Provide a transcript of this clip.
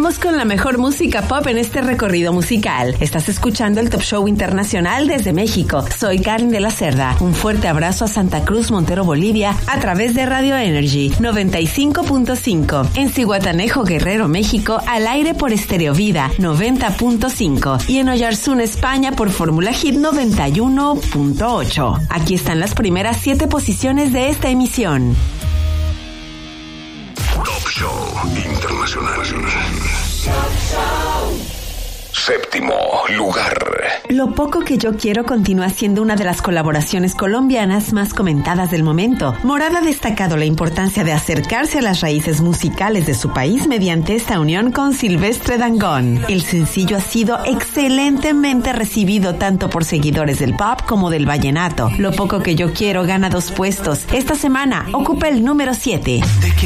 Vamos con la mejor música pop en este recorrido musical. Estás escuchando el Top Show Internacional desde México. Soy Karen de la Cerda. Un fuerte abrazo a Santa Cruz, Montero, Bolivia, a través de Radio Energy 95.5. En Zihuatanejo, Guerrero, México, al aire por Estéreo Vida 90.5. Y en Oyarzún, España, por Fórmula Hit 91.8. Aquí están las primeras 7 posiciones de esta emisión. Top Show Internacional. Séptimo lugar. Lo poco que yo quiero continúa siendo una de las colaboraciones colombianas más comentadas del momento. Morad ha destacado la importancia de acercarse a las raíces musicales de su país mediante esta unión con Silvestre Dangond. El sencillo ha sido excelentemente recibido tanto por seguidores del pop como del vallenato. Lo poco que yo quiero gana 2 puestos. Esta semana ocupa el número 7.